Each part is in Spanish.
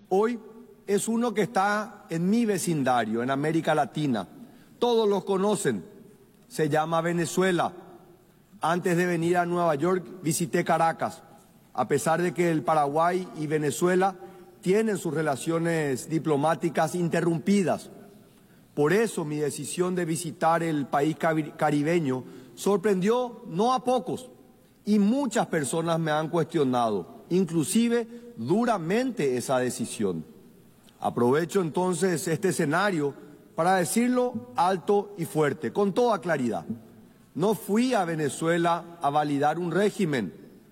Hoy es uno que está en mi vecindario, en América Latina. Todos lo conocen. Se llama Venezuela. Antes de venir a Nueva York visité Caracas. A pesar de que el Paraguay y Venezuela tienen sus relaciones diplomáticas interrumpidas. Por eso mi decisión de visitar el país caribeño sorprendió no a pocos, y muchas personas me han cuestionado, inclusive duramente, esa decisión. Aprovecho entonces este escenario para decirlo alto y fuerte, con toda claridad. No fui a Venezuela a validar un régimen,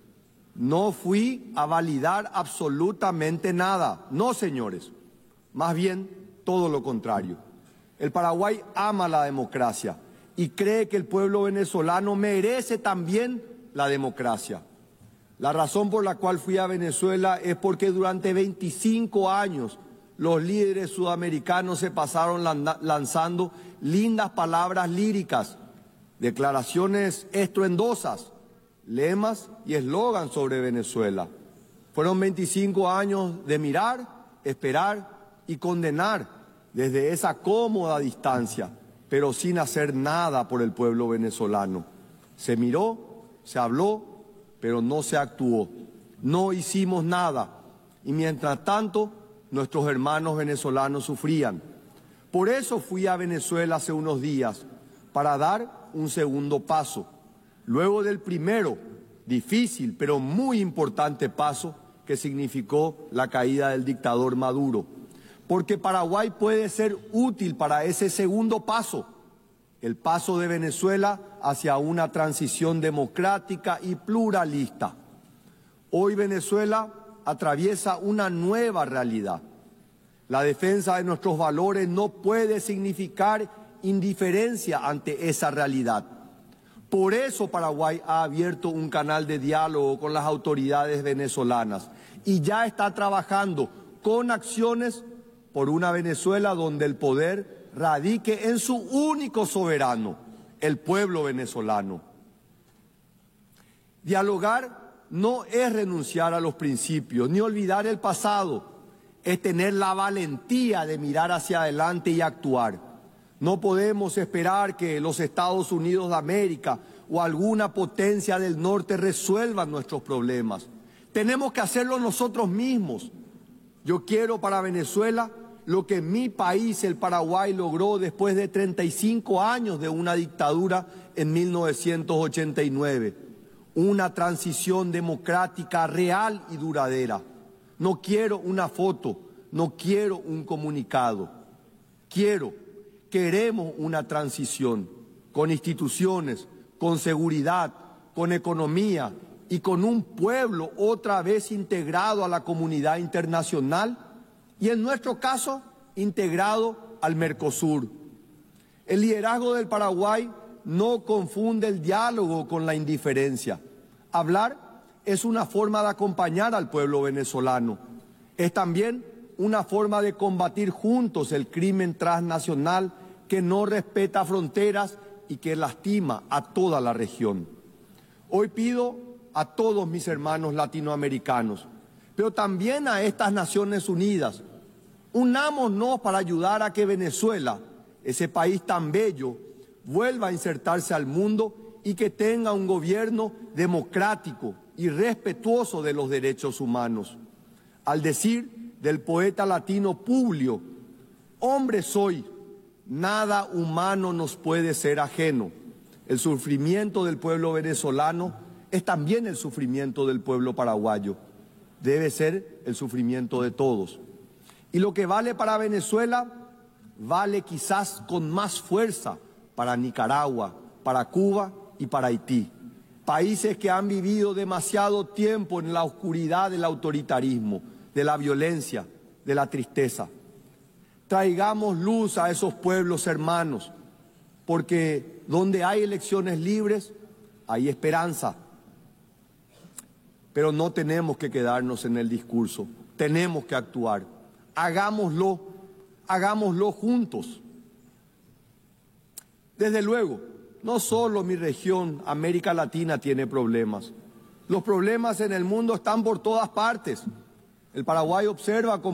no fui a validar absolutamente nada. No, señores, más bien todo lo contrario. El Paraguay ama la democracia y cree que el pueblo venezolano merece también la democracia. La razón por la cual fui a Venezuela es porque durante 25 años los líderes sudamericanos se pasaron lanzando lindas palabras líricas, declaraciones estruendosas, lemas y eslogan sobre Venezuela. Fueron 25 años de mirar, esperar y condenar desde esa cómoda distancia, pero sin hacer nada por el pueblo venezolano. Se miró, se habló, pero no se actuó. No hicimos nada y mientras tanto nuestros hermanos venezolanos sufrían. Por eso fui a Venezuela hace unos días, para dar un segundo paso, luego del primero, difícil pero muy importante paso que significó la caída del dictador Maduro. Porque Paraguay puede ser útil para ese segundo paso, el paso de Venezuela hacia una transición democrática y pluralista. Hoy Venezuela atraviesa una nueva realidad. La defensa de nuestros valores no puede significar indiferencia ante esa realidad. Por eso Paraguay ha abierto un canal de diálogo con las autoridades venezolanas y ya está trabajando con acciones por una Venezuela donde el poder radique en su único soberano, el pueblo venezolano. Dialogar no es renunciar a los principios, ni olvidar el pasado, es tener la valentía de mirar hacia adelante y actuar. No podemos esperar que los Estados Unidos de América o alguna potencia del norte resuelvan nuestros problemas. Tenemos que hacerlo nosotros mismos. Yo quiero para Venezuela lo que mi país, el Paraguay, logró después de 35 años de una dictadura en 1989. Una transición democrática real y duradera. No quiero una foto, no quiero un comunicado. Queremos una transición con instituciones, con seguridad, con economía y con un pueblo otra vez integrado a la comunidad internacional y en nuestro caso integrado al Mercosur. El liderazgo del Paraguay no confunde el diálogo con la indiferencia. Hablar es una forma de acompañar al pueblo venezolano. Es también una forma de combatir juntos el crimen transnacional que no respeta fronteras y que lastima a toda la región. Hoy pido a todos mis hermanos latinoamericanos, pero también a estas Naciones Unidas, unámonos para ayudar a que Venezuela, ese país tan bello, vuelva a insertarse al mundo y que tenga un gobierno democrático y respetuoso de los derechos humanos. Al decir del poeta latino Publio, hombre soy, nada humano nos puede ser ajeno. El sufrimiento del pueblo venezolano es también el sufrimiento del pueblo paraguayo. Debe ser el sufrimiento de todos. Y lo que vale para Venezuela, vale quizás con más fuerza para Nicaragua, para Cuba y para Haití. Países que han vivido demasiado tiempo en la oscuridad del autoritarismo, de la violencia, de la tristeza. Traigamos luz a esos pueblos hermanos, porque donde hay elecciones libres, hay esperanza. Pero no tenemos que quedarnos en el discurso, tenemos que actuar. Hagámoslo juntos. Desde luego, no solo mi región, América Latina, tiene problemas. Los problemas en el mundo están por todas partes. El Paraguay observa con